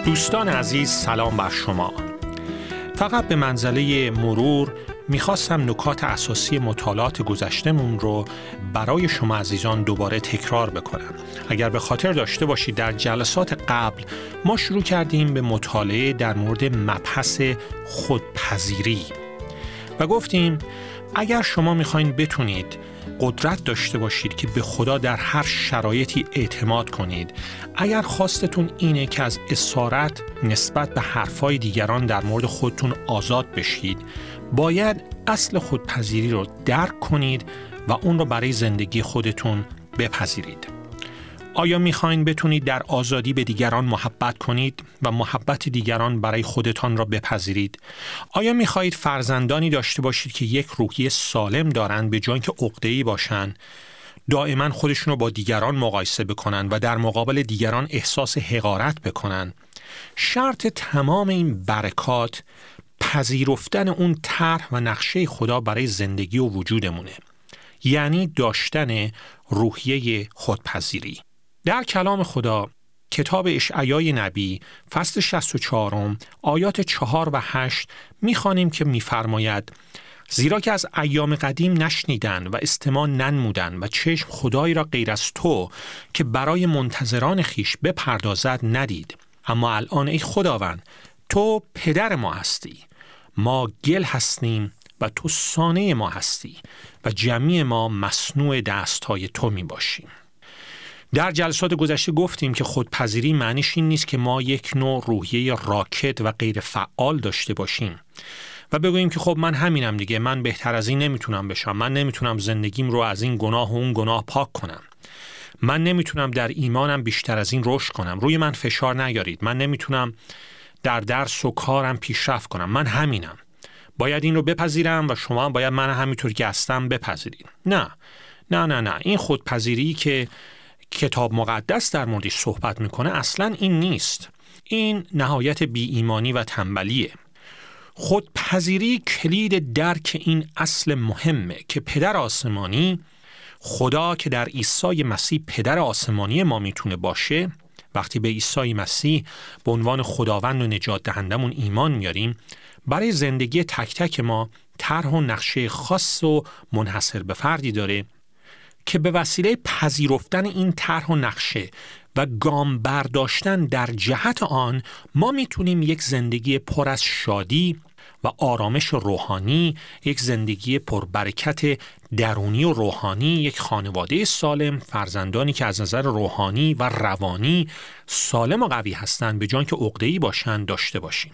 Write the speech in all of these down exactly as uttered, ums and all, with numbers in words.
دوستان عزیز، سلام بر شما. فقط به منزله مرور میخواستم نکات اساسی مطالعات گذشتمون رو برای شما عزیزان دوباره تکرار بکنم. اگر به خاطر داشته باشید در جلسات قبل ما شروع کردیم به مطالعه در مورد مبحث خودپذیری و گفتیم اگر شما میخواین بتونید قدرت داشته باشید که به خدا در هر شرایطی اعتماد کنید، اگر خواستتون اینه که از اسارت نسبت به حرفای دیگران در مورد خودتون آزاد بشید، باید اصل خودپذیری رو درک کنید و اون رو برای زندگی خودتون بپذیرید. آیا میخواین بتونید در آزادی به دیگران محبت کنید و محبت دیگران برای خودتان را بپذیرید؟ آیا میخواهید فرزندانی داشته باشید که یک روحیه سالم دارند به جای اینکه عقده‌ای باشن، دائما خودشون رو با دیگران مقایسه بکنن و در مقابل دیگران احساس حقارت بکنن؟ شرط تمام این برکات پذیرفتن اون طرح و نقشه خدا برای زندگی و وجودمونه، یعنی داشتن روحیه خودپذیری. در کلام خدا کتاب اشعیای نبی فصل شصت و چهار آیات چهار و هشت می‌خوانیم که می‌فرماید: زیرا که از ایام قدیم نشنیدن و استماع ننمودن و چشم خدایی را غیر از تو که برای منتظران خیش بپردازد ندید. اما الان ای خداوند، تو پدر ما هستی، ما گل هستیم و تو صانع ما هستی و جمعی ما مصنوع دستهای تو می باشیم. در جلسات گذشته گفتیم که خودپذیری معنیش این نیست که ما یک نوع روحیه راکد و غیر فعال داشته باشیم و بگوییم که خب من همینم دیگه، من بهتر از این نمیتونم بشم، من نمیتونم زندگیم رو از این گناه و اون گناه پاک کنم، من نمیتونم در ایمانم بیشتر از این رشد کنم، روی من فشار نیارید، من نمیتونم در درس و کارم پیشرفت کنم، من همینم، باید این رو بپذیرم و شما هم باید من همینطور که هستم بپذیرید. نه نه نه نه این خودپذیری که کتاب مقدس در موردش صحبت میکنه اصلا این نیست. این نهایت بی ایمانی و تنبلیه. خودپذیری کلید درک این اصل مهمه که پدر آسمانی، خدا که در عیسی مسیح پدر آسمانی ما میتونه باشه، وقتی به عیسی مسیح به عنوان خداوند و نجات دهندمون ایمان میاریم، برای زندگی تک تک ما طرح و نقشه خاص و منحصر به فردی داره که به وسیله پذیرفتن این طرح و نقشه و گام برداشتن در جهت آن ما میتونیم یک زندگی پر از شادی و آرامش روحانی، یک زندگی پربرکت درونی و روحانی، یک خانواده سالم، فرزندانی که از نظر روحانی و روانی سالم و قوی هستند به جای اینکه عقده‌ای باشن داشته باشیم.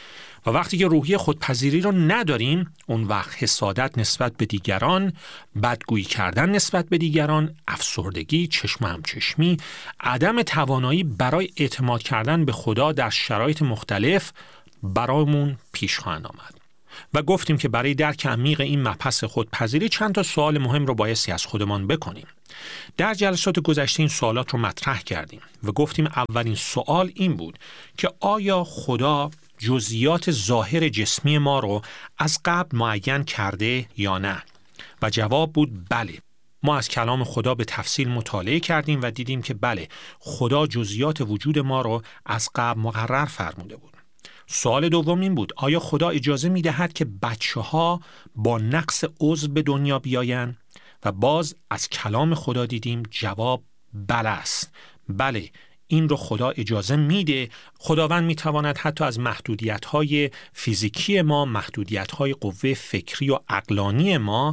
و وقتی که روحیه خودپذیری رو نداریم، اون وقت حسادت نسبت به دیگران، بدگویی کردن نسبت به دیگران، افسردگی، چشم همچشمی، عدم توانایی برای اعتماد کردن به خدا در شرایط مختلف برامون پیش خواهند آمد. و گفتیم که برای درک عمیق این مبحث خودپذیری چند تا سوال مهم رو بایستی از خودمان بکنیم. در جلسات گذشته این سوالات رو مطرح کردیم و گفتیم اولین سوال این بود که آیا خدا جزئیات ظاهر جسمی ما رو از قبل معین کرده یا نه؟ و جواب بود بله. ما از کلام خدا به تفصیل مطالعه کردیم و دیدیم که بله، خدا جزئیات وجود ما رو از قبل مقرر فرموده بود. سوال دوم این بود: آیا خدا اجازه می دهد که بچه ها با نقص عضو به دنیا بیاین؟ و باز از کلام خدا دیدیم جواب بله است. بله، این رو خدا اجازه میده. خداوند میتواند حتی از محدودیت‌های فیزیکی ما، محدودیت‌های قوه فکری و عقلانی ما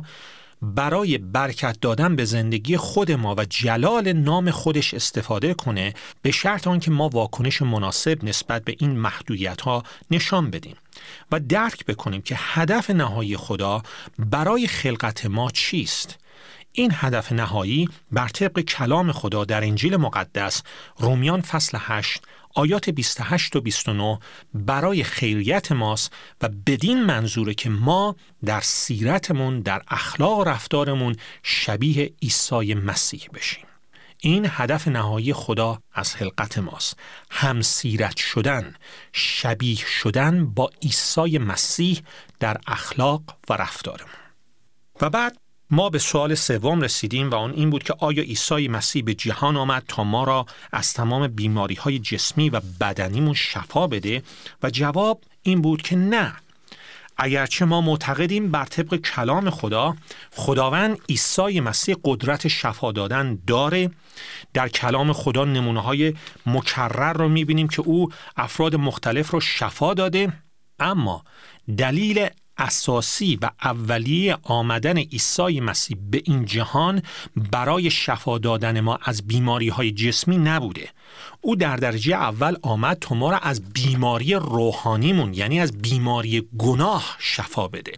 برای برکت دادن به زندگی خود ما و جلال نام خودش استفاده کنه، به شرط آنکه ما واکنش مناسب نسبت به این محدودیت‌ها نشان بدیم و درک بکنیم که هدف نهایی خدا برای خلقت ما چیست. این هدف نهایی بر طبق کلام خدا در انجیل مقدس رومیان فصل هشت آیات بیست و هشت و بیست و نه برای خیریت ماست و بدین منظوره که ما در سیرتمون، در اخلاق و رفتارمون شبیه عیسی مسیح بشیم. این هدف نهایی خدا از خلقت ماست، همسیرت شدن، شبیه شدن با عیسی مسیح در اخلاق و رفتارمون. و بعد ما به سوال سوم رسیدیم و آن این بود که آیا عیسی مسیح به جهان آمد تا ما را از تمام بیماری‌های جسمی و بدنیمون شفا بده؟ و جواب این بود که نه. اگرچه ما معتقدیم بر طبق کلام خدا، خداوند عیسی مسیح قدرت شفا دادن داره. در کلام خدا نمونه‌های مکرر رو می‌بینیم که او افراد مختلف رو شفا داده، اما دلیل اساسی و اولیه آمدن عیسی مسیح به این جهان برای شفا دادن ما از بیماری‌های جسمی نبوده. او در درجه اول آمد تا ما را از بیماری روحانیمون، یعنی از بیماری گناه شفا بده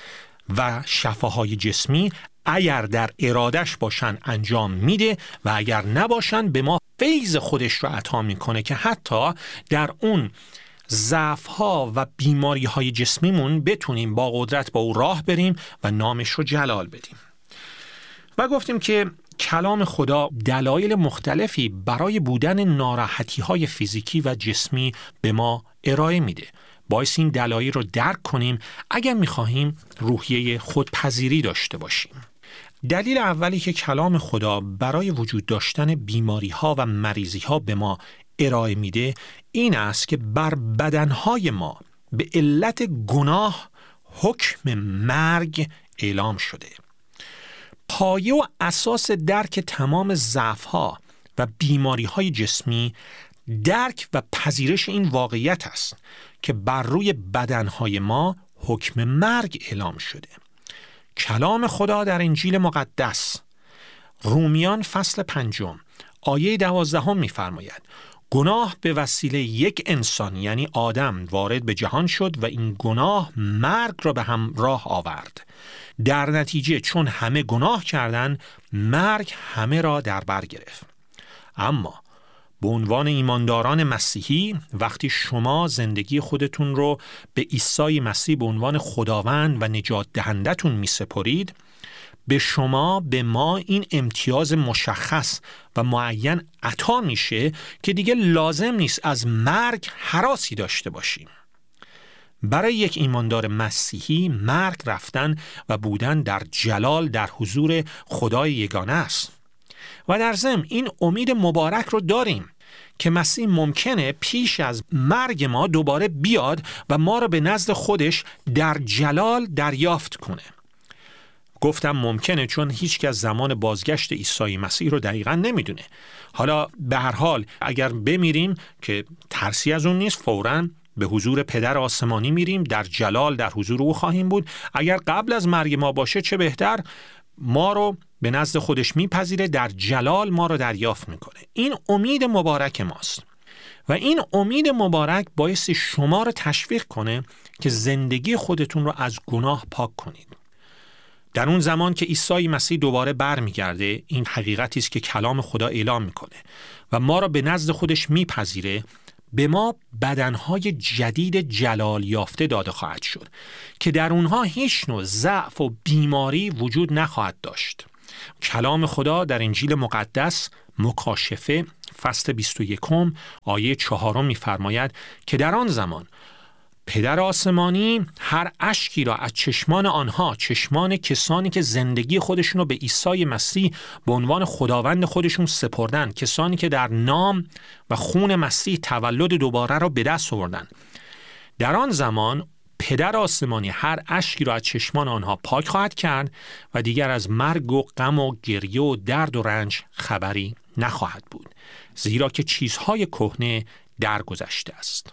و شفاهای جسمی اگر در ارادش باشن انجام میده و اگر نباشن به ما فیض خودش رو عطا میکنه که حتی در اون ضعف‌ها و بیماری‌های جسمیمون بتونیم با قدرت با او راه بریم و نامش رو جلال بدیم. و گفتیم که کلام خدا دلایل مختلفی برای بودن ناراحتی‌های فیزیکی و جسمی به ما ارائه میده. باعث این دلایل رو درک کنیم اگر می‌خواهیم روحیه خودپذیری داشته باشیم. دلیل اولی که کلام خدا برای وجود داشتن بیماری‌ها و مریضی‌ها به ما ارائه میده این است که بر بدنهای ما به علت گناه حکم مرگ اعلام شده. پایه و اساس درک تمام ضعف‌ها و بیماری‌های جسمی درک و پذیرش این واقعیت است که بر روی بدنهای ما حکم مرگ اعلام شده. کلام خدا در انجیل مقدس رومیان فصل پنجم آیه دوازدهم می‌فرماید گناه به وسیله یک انسان یعنی آدم وارد به جهان شد و این گناه مرگ را به همراه آورد. در نتیجه چون همه گناه کردند مرگ همه را در بر گرفت. اما به عنوان ایمانداران مسیحی وقتی شما زندگی خودتون رو به عیسی مسیح به عنوان خداوند و نجات دهندتون می سپارید، به شما به ما این امتیاز مشخص و معین عطا میشه که دیگه لازم نیست از مرگ هراسی داشته باشیم. برای یک ایماندار مسیحی مرگ رفتن و بودن در جلال در حضور خدای یگانه است. و در ضمن این امید مبارک رو داریم که مسیح ممکنه پیش از مرگ ما دوباره بیاد و ما رو به نزد خودش در جلال دریافت کنه. گفتم ممکنه چون هیچ کس زمان بازگشت عیسی مسیح رو دقیقاً نمیدونه. حالا به هر حال اگر بمیریم که ترسی از اون نیست، فوراً به حضور پدر آسمانی میریم، در جلال در حضور او خواهیم بود. اگر قبل از مرگ ما باشه چه بهتر، ما رو به نزد خودش میپذیره، در جلال ما رو دریافت میکنه. این امید مبارک ماست و این امید مبارک باعث شما رو تشویق کنه که زندگی خودتون رو از گناه پاک کنید. در اون زمان که عیسی مسیح دوباره برمیگرده، این حقیقتی است که کلام خدا اعلام میکنه و ما را به نزد خودش میپذیره، به ما بدنهای جدید جلال یافته داده خواهد شد که در اونها هیچ نوع ضعف و بیماری وجود نخواهد داشت. کلام خدا در انجیل مقدس مکاشفه فصل بیست و یکم آیه چهارم می‌فرماید که در آن زمان پدر آسمانی هر اشکی را از چشمان آنها، چشمان کسانی که زندگی خودشون رو به عیسی مسیح به عنوان خداوند خودشون سپردن، کسانی که در نام و خون مسیح تولد دوباره را به دست آوردن، در آن زمان پدر آسمانی هر اشکی را از چشمان آنها پاک خواهد کرد و دیگر از مرگ و غم و گریه و درد و رنج خبری نخواهد بود، زیرا که چیزهای کهنه درگذشته است.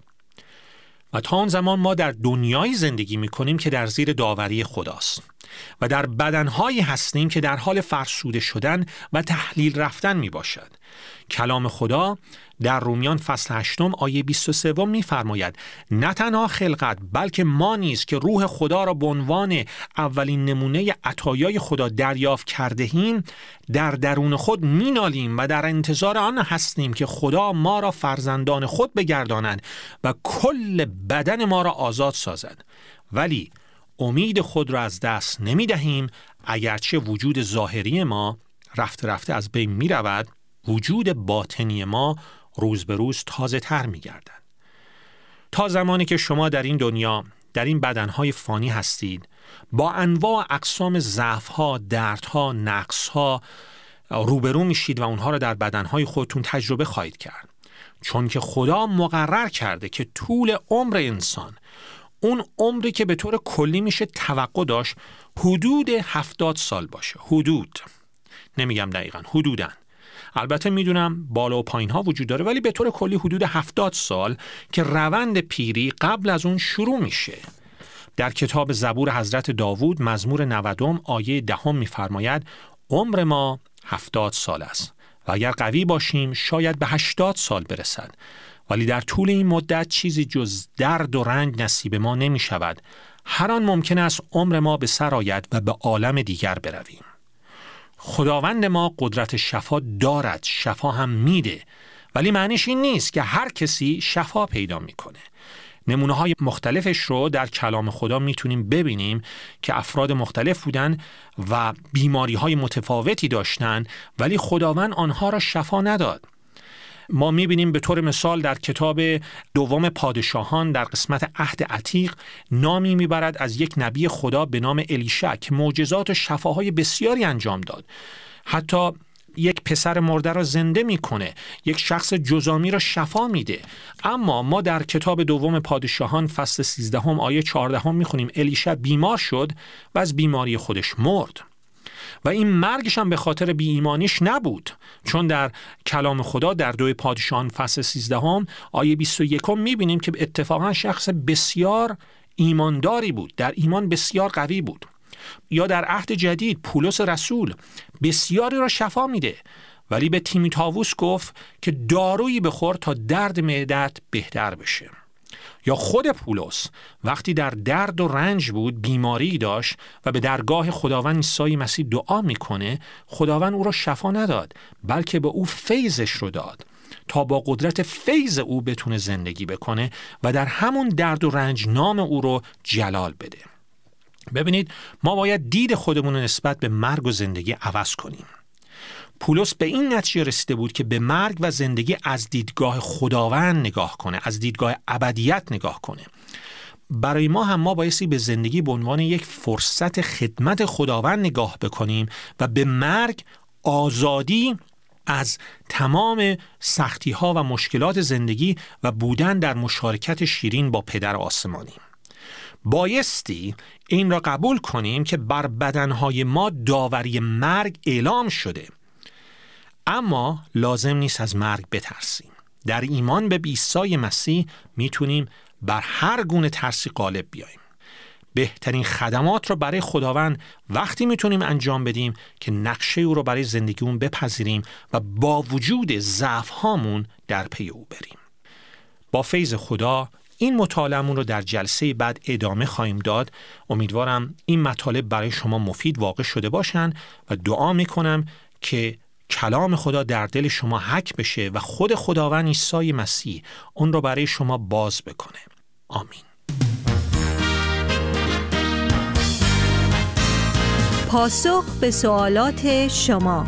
و تا آن زمان ما در دنیای زندگی می کنیم که در زیر داوری خداست و در بدنهایی هستیم که در حال فرسوده شدن و تحلیل رفتن می باشد. کلام خدا در رومیان فصل هشتم آیه بیست و سه می فرماید نه تنها خلقت بلکه ما نیز که روح خدا را به عنوان اولین نمونه عطایای خدا دریافت کرده‌ایم در درون خود مینالیم و در انتظار آن هستیم که خدا ما را فرزندان خود بگرداند و کل بدن ما را آزاد سازد. ولی امید خود را از دست نمی دهیم، اگرچه وجود ظاهری ما رفته رفته از بین می رود، وجود باطنی ما روز به روز تازه تر می گردد. تا زمانی که شما در این دنیا در این بدنهای فانی هستید با انواع اقسام ضعف‌ها، دردها، نقص‌ها روبرو میشید و اونها رو در بدنهای خودتون تجربه خواهید کرد. چون که خدا مقرر کرده که طول عمر انسان، اون عمری که به طور کلی میشه توقع داشت، حدود هفتاد سال باشه. حدود، نمیگم دقیقاً، حدوداً. البته میدونم بالا و پایین ها وجود داره، ولی به طور کلی حدود هفتاد سال که روند پیری قبل از اون شروع میشه. در کتاب زبور حضرت داوود مزمور نودم آیه دهم میفرماید عمر ما هفتاد سال است و اگر قوی باشیم شاید به هشتاد سال برسد، ولی در طول این مدت چیزی جز درد و رنج نصیب ما نمی شود. هر آن ممکن است عمر ما به سر آید و به عالم دیگر برویم. خداوند ما قدرت شفا دارد، شفا هم میده، ولی معنیش این نیست که هر کسی شفا پیدا میکنه. نمونه های مختلفش رو در کلام خدا میتونیم ببینیم که افراد مختلف بودن و بیماری های متفاوتی داشتن، ولی خداوند آنها را شفا نداد. ما میبینیم به طور مثال در کتاب دوم پادشاهان در قسمت عهد عتیق نامی میبرد از یک نبی خدا به نام الیشع که معجزات و شفاهای بسیاری انجام داد. حتی یک پسر مرده را زنده میکنه، یک شخص جزامی را شفا میده. اما ما در کتاب دوم پادشاهان فصل سیزدهم آیه چهاردهم میخونیم الیشع بیمار شد و از بیماری خودش مرد. و این مرگش هم به خاطر بی ایمانیش نبود، چون در کلام خدا در دوی پادشاهان فصل سیزدهم آیه بیست و یک میبینیم که اتفاقا شخص بسیار ایمانداری بود، در ایمان بسیار قوی بود. یا در عهد جدید پولس رسول بسیاری را شفا میده، ولی به تیموتائوس گفت که دارویی بخور تا درد معدت بهتر بشه. یا خود پولس وقتی در درد و رنج بود، بیماری داشت و به درگاه خداوند عیسی مسیح دعا میکنه، خداوند او را شفا نداد، بلکه به او فیضش رو داد تا با قدرت فیض او بتونه زندگی بکنه و در همون درد و رنج نام او رو جلال بده. ببینید، ما باید دید خودمون رو نسبت به مرگ و زندگی عوض کنیم. پولس به این نتیجه رسیده بود که به مرگ و زندگی از دیدگاه خداوند نگاه کنه، از دیدگاه ابدیت نگاه کنه. برای ما هم ما بایستی به زندگی به عنوان یک فرصت خدمت خداوند نگاه بکنیم و به مرگ آزادی از تمام سختی ها و مشکلات زندگی و بودن در مشارکت شیرین با پدر آسمانی. بایستی این را قبول کنیم که بر بدنهای ما داوری مرگ اعلام شده، اما لازم نیست از مرگ بترسیم. در ایمان به عیسی مسیح میتونیم بر هر گونه ترسی غالب بیاییم. بهترین خدمات رو برای خداوند وقتی میتونیم انجام بدیم که نقشه او رو برای زندگیمون بپذیریم و با وجود ضعف هامون در پی او بریم. با فیض خدا این مطالعه‌مون رو در جلسه بعد ادامه خواهیم داد. امیدوارم این مطالب برای شما مفید واقع شده باشن و دعا میکنم که کلام خدا در دل شما حک بشه و خود خداوند عیسی مسیح اون رو برای شما باز بکنه. آمین. پاسخ به سوالات شما.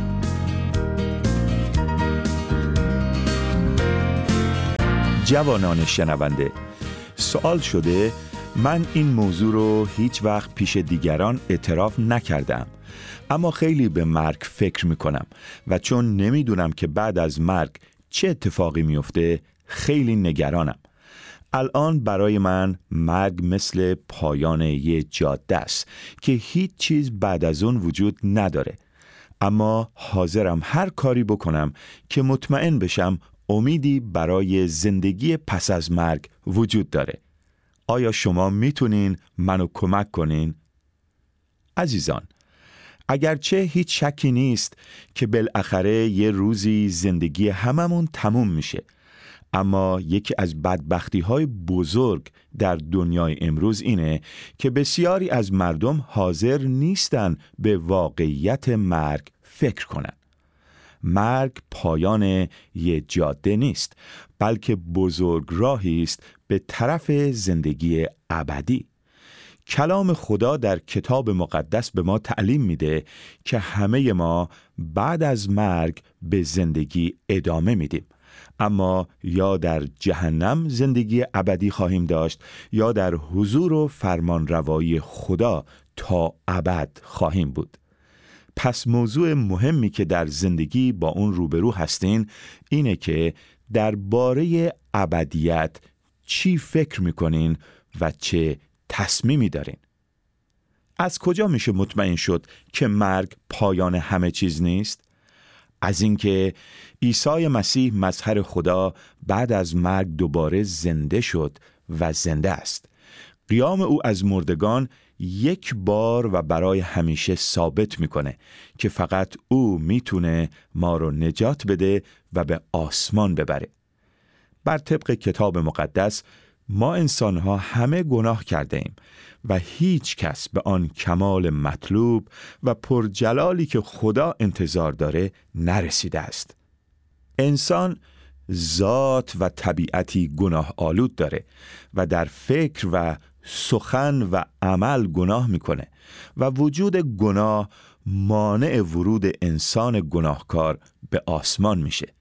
جوانان شنونده، سوال شده من این موضوع رو هیچ وقت پیش دیگران اعتراف نکردم، اما خیلی به مرگ فکر میکنم و چون نمیدونم که بعد از مرگ چه اتفاقی میفته خیلی نگرانم. الان برای من مرگ مثل پایان یه جاده است که هیچ چیز بعد از اون وجود نداره، اما حاضرم هر کاری بکنم که مطمئن بشم امیدی برای زندگی پس از مرگ وجود داره. آیا شما میتونین منو کمک کنین؟ عزیزان، اگرچه هیچ شکی نیست که بالاخره یه روزی زندگی هممون تموم میشه، اما یکی از بدبختی‌های بزرگ در دنیای امروز اینه که بسیاری از مردم حاضر نیستن به واقعیت مرگ فکر کنن. مرگ پایان یه جاده نیست، بلکه بزرگ راهی است به طرف زندگی ابدی. کلام خدا در کتاب مقدس به ما تعلیم میده که همه ما بعد از مرگ به زندگی ادامه میدیم، اما یا در جهنم زندگی ابدی خواهیم داشت یا در حضور و فرمانروایی خدا تا ابد خواهیم بود. پس موضوع مهمی که در زندگی با اون روبرو هستین اینه که درباره ابدیت چی فکر میکنین و چه تصمیمی دارین. از کجا میشه مطمئن شد که مرگ پایان همه چیز نیست؟ از اینکه عیسی مسیح مظهر خدا بعد از مرگ دوباره زنده شد و زنده است. قیام او از مردگان یک بار و برای همیشه ثابت میکنه که فقط او میتونه ما رو نجات بده و به آسمان ببره. بر طبق کتاب مقدس ما انسانها همه گناه کرده ایم و هیچ کس به آن کمال مطلوب و پرجلالی که خدا انتظار داره نرسیده است. انسان ذات و طبیعتی گناه آلود داره و در فکر و سخن و عمل گناه میکنه و وجود گناه مانع ورود انسان گناهکار به آسمان میشه.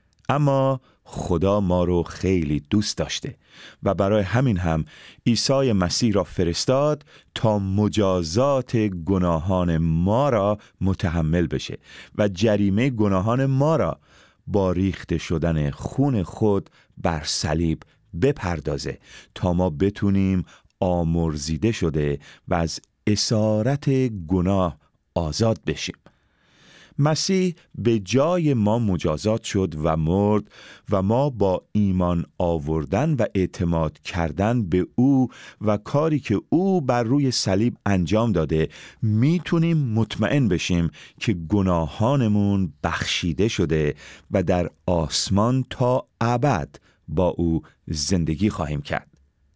اما خدا ما رو خیلی دوست داشته و برای همین هم عیسی مسیح را فرستاد تا مجازات گناهان ما را متحمل بشه و جریمه گناهان ما را با ریخته شدن خون خود بر صلیب بپردازه تا ما بتونیم آمرزیده شده و از اسارت گناه آزاد بشیم. مسیح به جای ما مجازات شد و مرد و ما با ایمان آوردن و اعتماد کردن به او و کاری که او بر روی صلیب انجام داده میتونیم مطمئن بشیم که گناهانمون بخشیده شده و در آسمان تا ابد با او زندگی خواهیم کرد.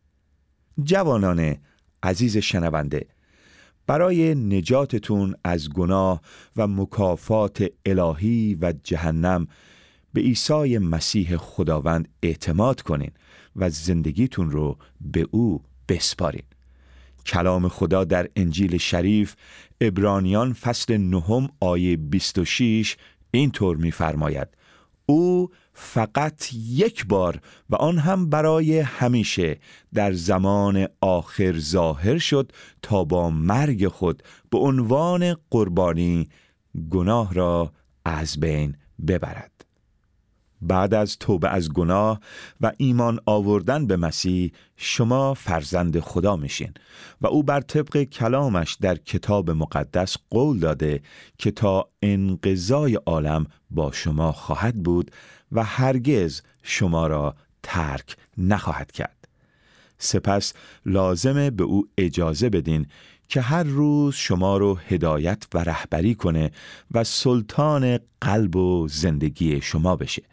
جوانان عزیز شنونده، برای نجاتتون از گناه و مکافات الهی و جهنم به عیسی مسیح خداوند اعتماد کنین و زندگیتون رو به او بسپارین. کلام خدا در انجیل شریف عبرانیان فصل نهم آیه بیست و شش اینطور می‌فرماید: او فقط یک بار و آن هم برای همیشه در زمان آخر ظاهر شد تا با مرگ خود به عنوان قربانی گناه را از بین ببرد. بعد از توبه از گناه و ایمان آوردن به مسیح شما فرزند خدا میشین و او بر طبق کلامش در کتاب مقدس قول داده که تا انقضای عالم با شما خواهد بود و هرگز شما را ترک نخواهد کرد. سپس لازمه به او اجازه بدین که هر روز شما رو هدایت و رهبری کنه و سلطان قلب و زندگی شما بشه.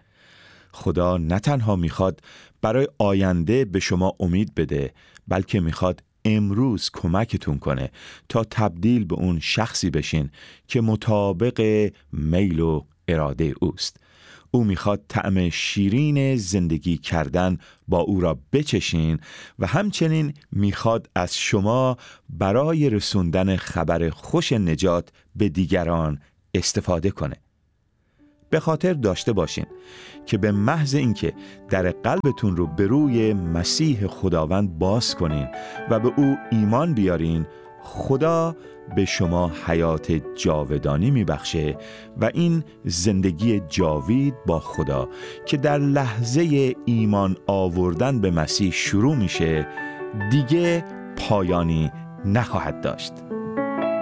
خدا نه تنها میخواد برای آینده به شما امید بده، بلکه میخواد امروز کمکتون کنه تا تبدیل به اون شخصی بشین که مطابق میل و اراده اوست. او میخواد طعم شیرین زندگی کردن با او را بچشین و همچنین میخواد از شما برای رسوندن خبر خوش نجات به دیگران استفاده کنه. به خاطر داشته باشین که به محض اینکه در قلبتون رو به روی مسیح خداوند باز کنین و به او ایمان بیارین، خدا به شما حیات جاودانی میبخشه و این زندگی جاوید با خدا که در لحظه ایمان آوردن به مسیح شروع میشه دیگه پایانی نخواهد داشت.